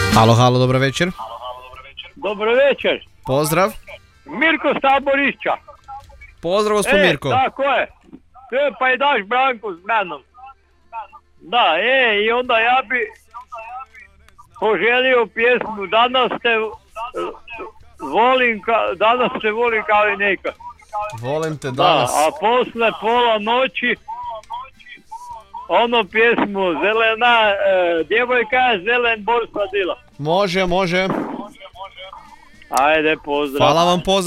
Halo, halo, dobro večer. Dobro večer. Pozdrav. Mirko Staborišća. Pozdrav, gospod Mirko. Tako je. Pa i daš Branku s menom. Da, i onda ja bi poželio pjesmu Danas te volim kao i nekad. Volim te danas. Da, a posle pola noći ono pjesmu Zelena, djevojka je zelen borsa dila. Može. Ajde, pozdrav. Hvala vam, pozdrav.